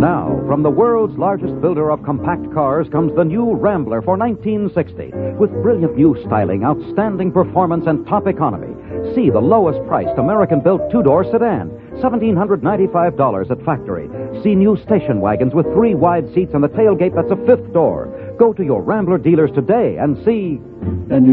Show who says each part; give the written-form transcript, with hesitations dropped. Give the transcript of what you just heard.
Speaker 1: Now, from the world's largest builder of compact cars comes the new Rambler for 1960. With brilliant new styling, outstanding performance, and top economy. See the lowest priced American-built two-door sedan, $1,795 at factory. See new station wagons with 3 wide seats and the tailgate that's a 5th door. Go to your Rambler dealers today and see...
Speaker 2: And